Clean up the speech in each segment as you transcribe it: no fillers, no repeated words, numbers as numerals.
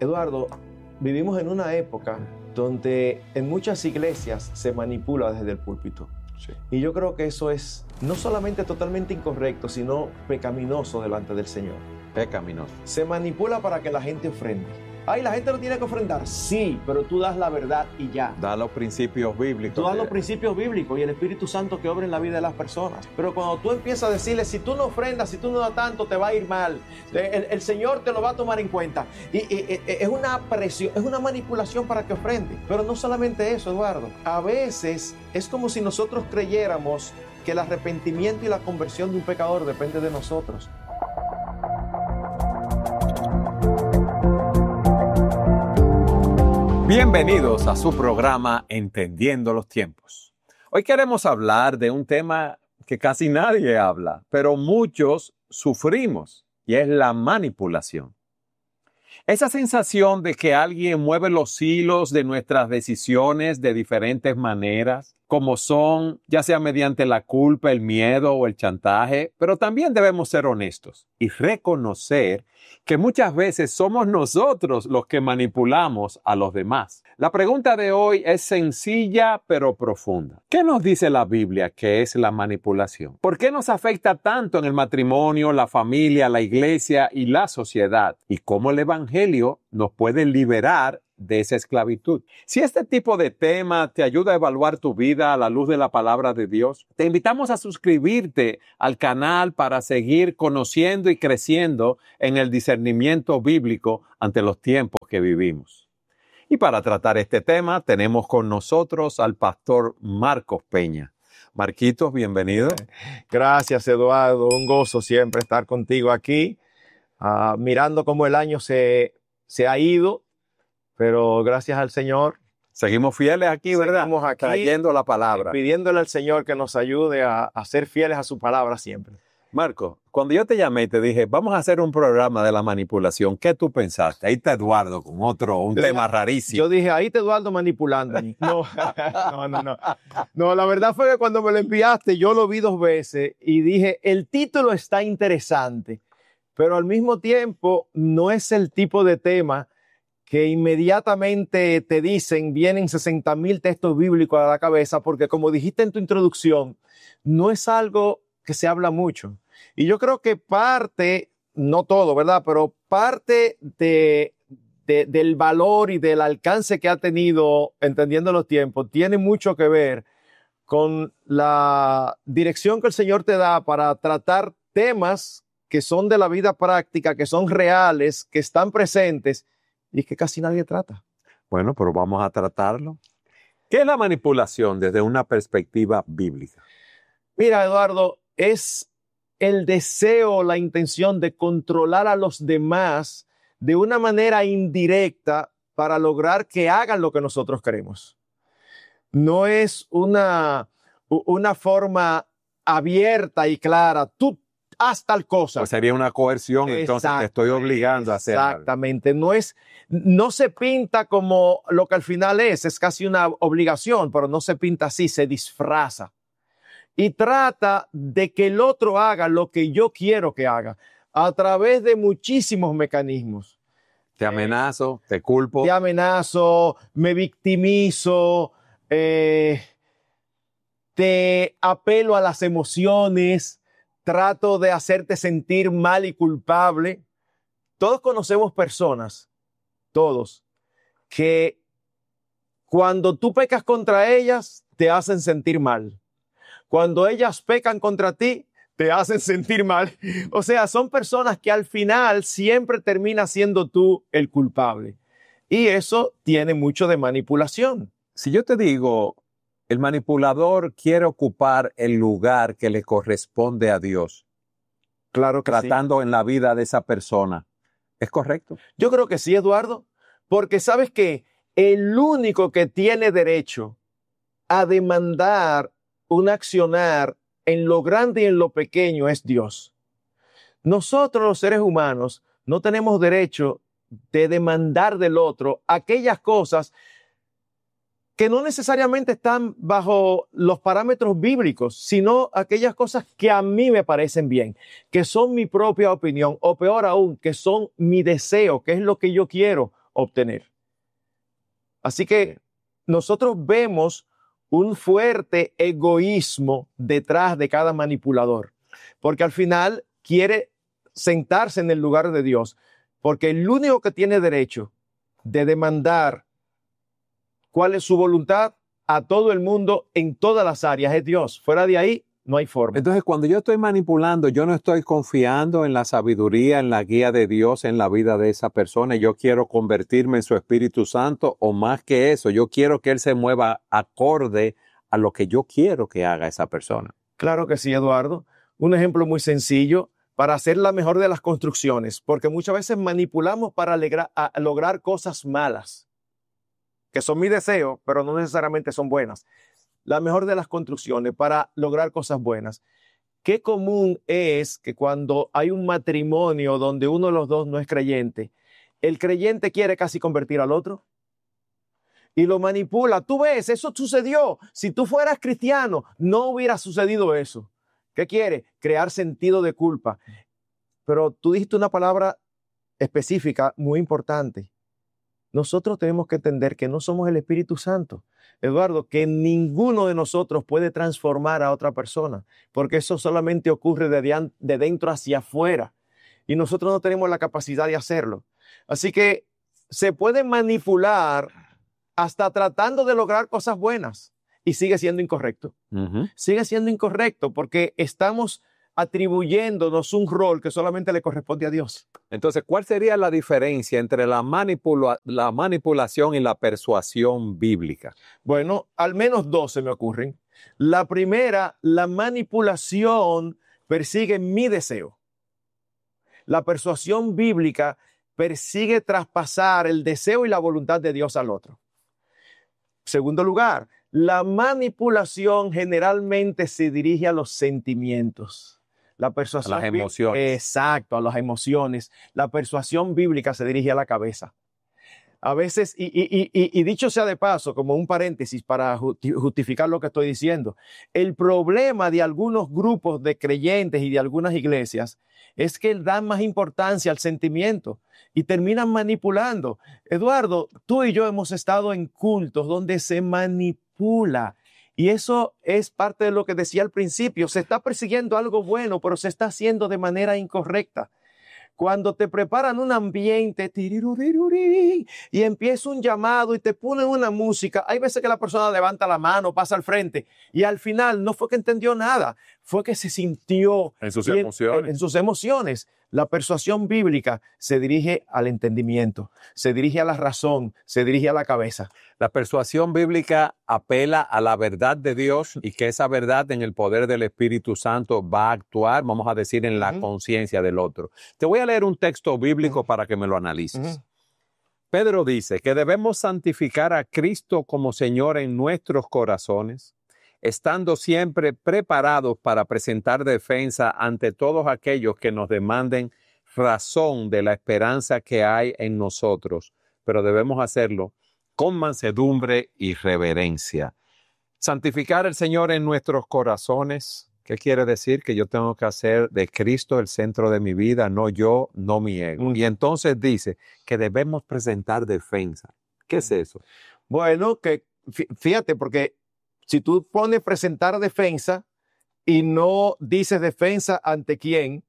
Eduardo, vivimos en una época donde en muchas iglesias se manipula desde el púlpito. Sí. Y yo creo que eso es no solamente totalmente incorrecto, sino pecaminoso delante del Señor. Pecaminoso. Se manipula para que la gente ofrende. Ay, la gente no tiene que ofrendar. Sí, pero tú das la verdad y ya. Da los principios bíblicos. Tú das los principios bíblicos y el Espíritu Santo que obra en la vida de las personas. Pero cuando tú empiezas a decirle, si tú no ofrendas, si tú no das tanto, te va a ir mal. El Señor te lo va a tomar en cuenta. Y es una presión, es una manipulación para que ofrende. Pero no solamente eso, Eduardo. A veces es como si nosotros creyéramos que el arrepentimiento y la conversión de un pecador depende de nosotros. Bienvenidos a su programa Entendiendo los Tiempos. Hoy queremos hablar de un tema que casi nadie habla, pero muchos sufrimos, y es la manipulación. Esa sensación de que alguien mueve los hilos de nuestras decisiones de diferentes maneras, como son, ya sea mediante la culpa, el miedo o el chantaje, pero también debemos ser honestos y reconocer que muchas veces somos nosotros los que manipulamos a los demás. La pregunta de hoy es sencilla pero profunda. ¿Qué nos dice la Biblia que es la manipulación? ¿Por qué nos afecta tanto en el matrimonio, la familia, la iglesia y la sociedad? ¿Y cómo el Evangelio nos puede liberar de esa esclavitud? Si este tipo de tema te ayuda a evaluar tu vida a la luz de la palabra de Dios, te invitamos a suscribirte al canal para seguir conociendo y creciendo en el discernimiento bíblico ante los tiempos que vivimos. Y para tratar este tema tenemos con nosotros al pastor Marcos Peña. Marquitos, bienvenido. Gracias, Eduardo. Un gozo siempre estar contigo aquí, mirando cómo el año se ha ido. Pero gracias al Señor. Seguimos fieles aquí, ¿verdad? Seguimos aquí, trayendo la palabra. Pidiéndole al Señor que nos ayude a ser fieles a su palabra siempre. Marco, cuando yo te llamé y te dije, vamos a hacer un programa de la manipulación, ¿qué tú pensaste? Ahí está Eduardo con un tema rarísimo. Yo dije, ahí está Eduardo manipulando. No, la verdad fue que cuando me lo enviaste, yo lo vi 2 veces y dije, el título está interesante, pero al mismo tiempo no es el tipo de tema que inmediatamente te dicen, vienen 60,000 textos bíblicos a la cabeza, porque como dijiste en tu introducción, no es algo que se habla mucho. Y yo creo que parte, no todo, ¿verdad? Pero parte del valor y del alcance que ha tenido Entendiendo los Tiempos tiene mucho que ver con la dirección que el Señor te da para tratar temas que son de la vida práctica, que son reales, que están presentes, y que casi nadie trata. Bueno, pero vamos a tratarlo. ¿Qué es la manipulación desde una perspectiva bíblica? Mira, Eduardo, es el deseo, la intención de controlar a los demás de una manera indirecta para lograr que hagan lo que nosotros queremos. No es una forma abierta y clara. Tú haz tal cosa. Pues sería una coerción, entonces te estoy obligando a hacer algo. Exactamente. No se pinta como lo que al final es casi una obligación, pero no se pinta así, se disfraza. Y trata de que el otro haga lo que yo quiero que haga a través de muchísimos mecanismos. Te amenazo, te culpo. Te amenazo, me victimizo, te apelo a las emociones, trato de hacerte sentir mal y culpable. Todos conocemos personas, todos, que cuando tú pecas contra ellas, te hacen sentir mal. Cuando ellas pecan contra ti, te hacen sentir mal. O sea, son personas que al final siempre termina siendo tú el culpable. Y eso tiene mucho de manipulación. Si yo te digo, el manipulador quiere ocupar el lugar que le corresponde a Dios. Claro que tratando sí. En la vida de esa persona. ¿Es correcto? Yo creo que sí, Eduardo. Porque sabes que el único que tiene derecho a demandar un accionar en lo grande y en lo pequeño es Dios. Nosotros los seres humanos no tenemos derecho de demandar del otro aquellas cosas que no necesariamente están bajo los parámetros bíblicos, sino aquellas cosas que a mí me parecen bien, que son mi propia opinión, o peor aún, que son mi deseo, que es lo que yo quiero obtener. Así que nosotros vemos un fuerte egoísmo detrás de cada manipulador, porque al final quiere sentarse en el lugar de Dios, porque el único que tiene derecho de demandar cuál es su voluntad a todo el mundo en todas las áreas es Dios. Fuera de ahí, no hay forma. Entonces, cuando yo estoy manipulando, yo no estoy confiando en la sabiduría, en la guía de Dios en la vida de esa persona. Yo quiero convertirme en su Espíritu Santo, o más que eso, yo quiero que Él se mueva acorde a lo que yo quiero que haga esa persona. Claro que sí, Eduardo. Un ejemplo muy sencillo para hacer la mejor de las construcciones, porque muchas veces manipulamos para lograr cosas malas, que son mi deseo, pero no necesariamente son buenas. La mejor de las construcciones para lograr cosas buenas. Qué común es que cuando hay un matrimonio donde uno de los dos no es creyente, el creyente quiere casi convertir al otro y lo manipula. Tú ves, eso sucedió. Si tú fueras cristiano, no hubiera sucedido eso. ¿Qué quiere? Crear sentido de culpa. Pero tú dijiste una palabra específica muy importante. Nosotros tenemos que entender que no somos el Espíritu Santo. Eduardo, que ninguno de nosotros puede transformar a otra persona, porque eso solamente ocurre de dentro hacia afuera. Y nosotros no tenemos la capacidad de hacerlo. Así que se puede manipular hasta tratando de lograr cosas buenas y sigue siendo incorrecto. Sigue siendo incorrecto porque estamos atribuyéndonos un rol que solamente le corresponde a Dios. Entonces, ¿cuál sería la diferencia entre la manipulación y la persuasión bíblica? Bueno, al menos dos se me ocurren. La primera, la manipulación persigue mi deseo. La persuasión bíblica persigue traspasar el deseo y la voluntad de Dios al otro. Segundo lugar, la manipulación generalmente se dirige a los sentimientos. La persuasión, a las emociones. Exacto, a las emociones. La persuasión bíblica se dirige a la cabeza. A veces, y dicho sea de paso, como un paréntesis para justificar lo que estoy diciendo, el problema de algunos grupos de creyentes y de algunas iglesias es que dan más importancia al sentimiento y terminan manipulando. Eduardo, tú y yo hemos estado en cultos donde se manipula. Y eso es parte de lo que decía al principio. Se está persiguiendo algo bueno, pero se está haciendo de manera incorrecta. Cuando te preparan un ambiente y empieza un llamado y te ponen una música, hay veces que la persona levanta la mano, pasa al frente y al final no fue que entendió nada, fue que se sintió en sus emociones. En sus emociones. La persuasión bíblica se dirige al entendimiento, se dirige a la razón, se dirige a la cabeza. La persuasión bíblica apela a la verdad de Dios y que esa verdad en el poder del Espíritu Santo va a actuar, vamos a decir, en la conciencia del otro. Te voy a leer un texto bíblico para que me lo analices. Pedro dice que debemos santificar a Cristo como Señor en nuestros corazones, estando siempre preparados para presentar defensa ante todos aquellos que nos demanden razón de la esperanza que hay en nosotros, pero debemos hacerlo con mansedumbre y reverencia. Santificar al Señor en nuestros corazones, ¿qué quiere decir? Que yo tengo que hacer de Cristo el centro de mi vida, no yo, no mi ego. Y entonces dice que debemos presentar defensa. ¿Qué es eso? Bueno, que fíjate, porque si tú pones presentar defensa y no dices defensa ante quién,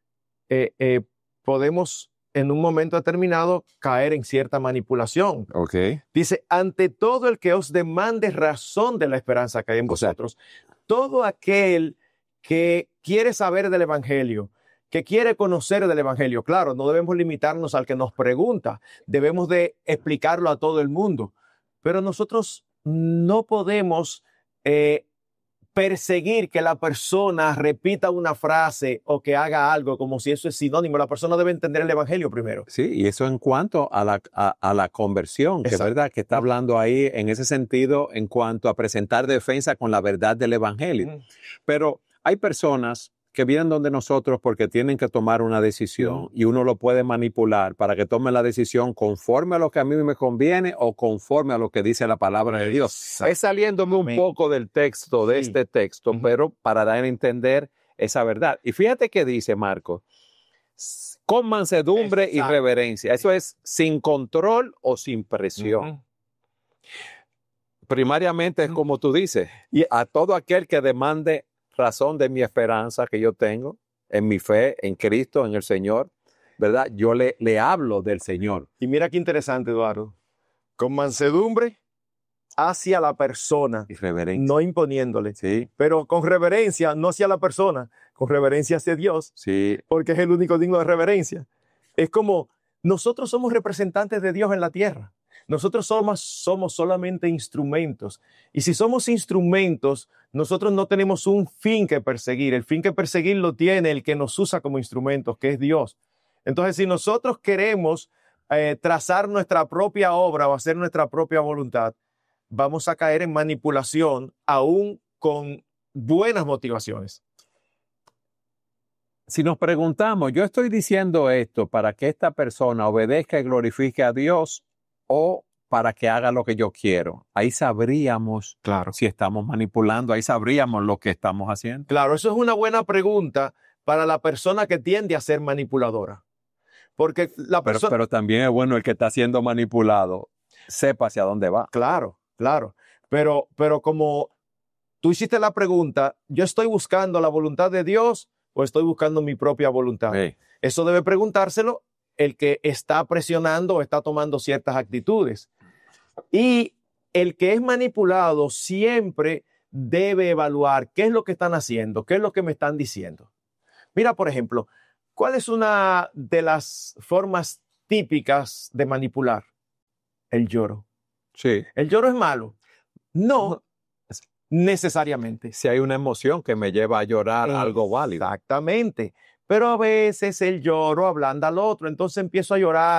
podemos en un momento determinado caer en cierta manipulación. Okay. Dice, ante todo el que os demande razón de la esperanza que hay en vosotros. Todo aquel que quiere saber del Evangelio, que quiere conocer del Evangelio. Claro, no debemos limitarnos al que nos pregunta, debemos de explicarlo a todo el mundo. Pero nosotros no podemos perseguir que la persona repita una frase o que haga algo como si eso es sinónimo. La persona debe entender el Evangelio primero. Sí, y eso en cuanto a la conversión, que es verdad que está hablando ahí en ese sentido en cuanto a presentar defensa con la verdad del Evangelio. Pero hay personas que vienen donde nosotros porque tienen que tomar una decisión y uno lo puede manipular para que tome la decisión conforme a lo que a mí me conviene o conforme a lo que dice la palabra de Dios. Es saliéndome un poco del texto, de este texto, pero para dar a entender esa verdad. Y fíjate que dice Marcos, con mansedumbre y Exacto. reverencia. Eso es sin control o sin presión. Ujú. Primariamente es como tú dices, Y- a todo aquel que demande razón de mi esperanza que yo tengo, en mi fe, en Cristo, en el Señor, ¿verdad? Yo le hablo del Señor. Y mira qué interesante, Eduardo. Con mansedumbre hacia la persona, Y reverencia. no imponiéndole, Sí, pero con reverencia, no hacia la persona, con reverencia hacia Dios, sí. porque es el único digno de reverencia. Es como nosotros somos representantes de Dios en la tierra. Nosotros somos solamente instrumentos. Y si somos instrumentos, nosotros no tenemos un fin que perseguir. El fin que perseguir lo tiene el que nos usa como instrumentos, que es Dios. Entonces, si nosotros queremos trazar nuestra propia obra o hacer nuestra propia voluntad, vamos a caer en manipulación aún con buenas motivaciones. Si nos preguntamos, yo estoy diciendo esto para que esta persona obedezca y glorifique a Dios o para que haga lo que yo quiero. Ahí sabríamos Claro. si estamos manipulando, ahí sabríamos lo que estamos haciendo. Claro, eso es una buena pregunta para la persona que tiende a ser manipuladora. Porque la persona... Pero también es bueno el que está siendo manipulado, sepa hacia dónde va. Claro, claro. Pero como tú hiciste la pregunta, ¿yo estoy buscando la voluntad de Dios o estoy buscando mi propia voluntad? Sí. Eso debe preguntárselo el que está presionando o está tomando ciertas actitudes. Y el que es manipulado siempre debe evaluar qué es lo que están haciendo, qué es lo que me están diciendo. Mira, por ejemplo, ¿cuál es una de las formas típicas de manipular? El lloro. Sí. ¿El lloro es malo? No, necesariamente. Si hay una emoción que me lleva a llorar, algo válido. Exactamente. Pero a veces el lloro ablanda al otro, entonces empiezo a llorar.